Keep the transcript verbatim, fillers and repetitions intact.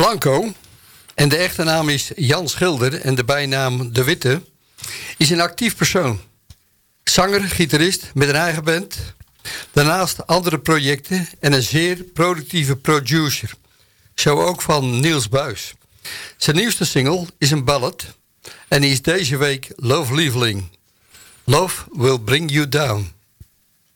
Blanco, en de echte naam is Jan Schilder en de bijnaam De Witte, is een actief persoon. Zanger, gitarist met een eigen band. Daarnaast andere projecten en een zeer productieve producer. Zo ook van Niels Buijs. Zijn nieuwste single is een ballad en die is deze week Love Lieveling. Love Will Bring You Down.